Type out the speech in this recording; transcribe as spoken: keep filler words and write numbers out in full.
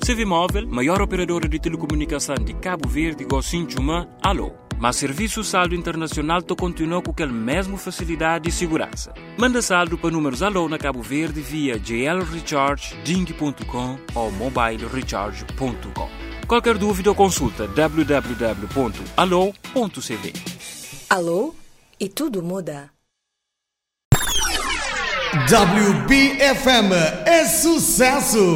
Civimóvel, maior operadora de telecomunicação de Cabo Verde, Gocinchuma, alô. Mas serviço saldo internacional to continua com aquela mesma facilidade e segurança. Manda saldo para números alô na Cabo Verde via j l recharge ding ponto com ou mobile recharge ponto com. Qualquer dúvida ou consulta w w w ponto alô ponto c v. Alô e tudo muda. W B F M é sucesso!